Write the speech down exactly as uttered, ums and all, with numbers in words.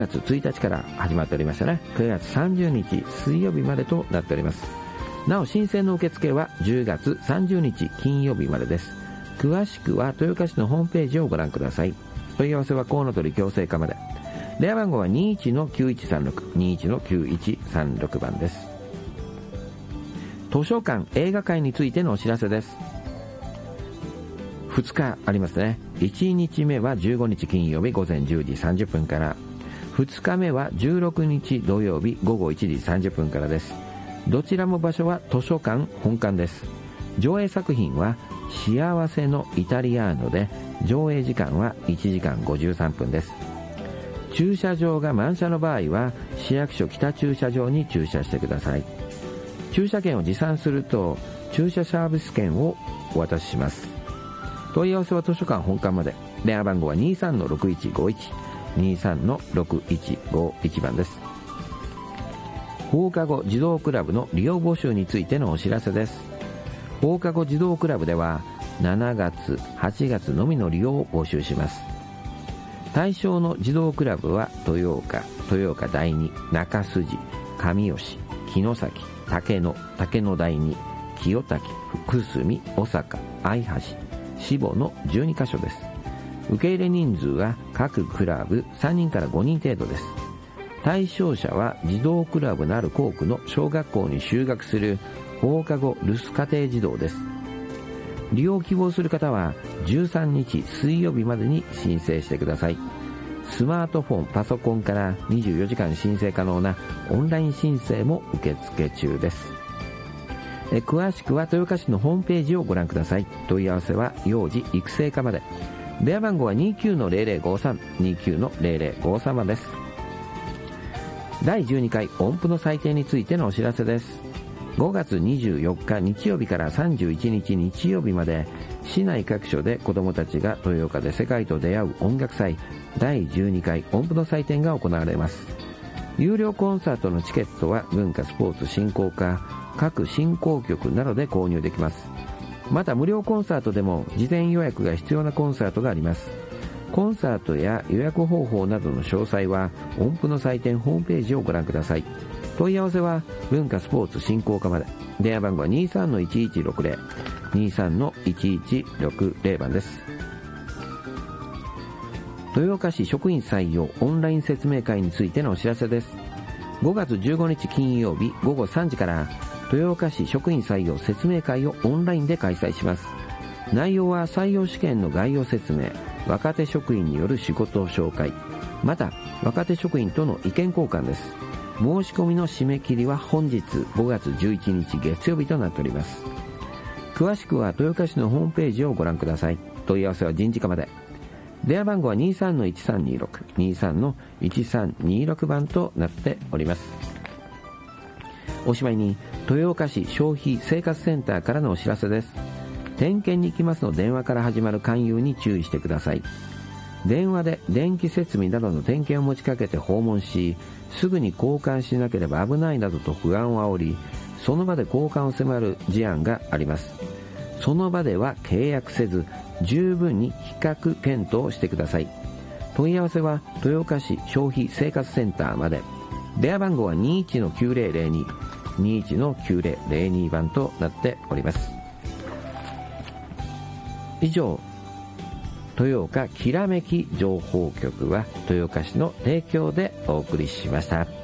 くがつついたちから始まっておりましたね。くがつさんじゅうにち水曜日までとなっております。なお申請の受付はじゅうがつさんじゅうにち金曜日までです。詳しくは豊岡市のホームページをご覧ください。問い合わせはコウノトリ共生課まで。電話番号は にいちのきゅういちさんろく にいちのきゅういちさんろく 番です。図書館映画会についてのお知らせです。ふつかありますね。いちにちめはじゅうごにち金曜日午前じゅうじさんじゅっぷんから、ふつかめはじゅうろくにち土曜日午後いちじさんじゅっぷんからです。どちらも場所は図書館本館です。上映作品は幸せのイタリアーノで、上映時間はいちじかんごじゅうさんぷんです。駐車場が満車の場合は市役所北駐車場に駐車してください。駐車券を持参すると駐車サービス券をお渡しします。問い合わせは図書館本館まで。電話番号は にさんのろくいちごいち にさんのろくいちごいち 番です。放課後児童クラブの利用募集についてのお知らせです。放課後児童クラブではしちがつはちがつのみの利用を募集します。対象の児童クラブは豊岡、豊岡第二、中筋、上吉、城崎、竹野、竹野第二、清滝、福住、小坂、相橋、志保のじゅうにかしょです。受け入れ人数は各クラブさんにんからごにん程度です。対象者は児童クラブのある校区の小学校に就学する放課後留守家庭児童です。利用を希望する方はじゅうさんにち水曜日までに申請してください。スマートフォン、パソコンからにじゅうよじかん申請可能なオンライン申請も受付中です。え詳しくは豊岡市のホームページをご覧ください。問い合わせは幼児育成課まで。電話番号は にきゅうのぜろぜろごさん にきゅうのぜろぜろごさん 番です。だいじゅうにかい音符の祭典についてのお知らせです。ごがつにじゅうよっか日曜日からさんじゅういちにち日曜日まで、市内各所で子どもたちが豊岡で世界と出会う音楽祭だいじゅうにかい音符の祭典が行われます。有料コンサートのチケットは文化スポーツ振興課各振興局などで購入できます。また無料コンサートでも事前予約が必要なコンサートがあります。コンサートや予約方法などの詳細は音符の祭典ホームページをご覧ください。問い合わせは文化スポーツ振興課まで。電話番号は にさんのいちいちろくぜろ にさんのいちいちろくぜろ 番です。豊岡市職員採用オンライン説明会についてのお知らせです。ごがつじゅうごにち金曜日ごごさんじから豊岡市職員採用説明会をオンラインで開催します。内容は採用試験の概要説明、若手職員による仕事紹介、また若手職員との意見交換です。申し込みの締め切りは本日ごがつじゅういちにち月曜日となっております。詳しくは豊岡市のホームページをご覧ください。問い合わせは人事課まで。電話番号は にさんのいちさんにろく にさんのいちさんにろく 番となっております。おしまいに豊岡市消費生活センターからのお知らせです。点検に行きますの電話から始まる勧誘に注意してください。電話で電気設備などの点検を持ちかけて訪問し、すぐに交換しなければ危ないなどと不安を煽り、その場で交換を迫る事案があります。その場では契約せず、十分に比較検討をしてください。問い合わせは豊岡市消費生活センターまで。電話番号は にいちのきゅうぜろぜろに にいちのきゅうぜろぜろに 番となっております。以上、豊岡きらめき情報局は豊岡市の提供でお送りしました。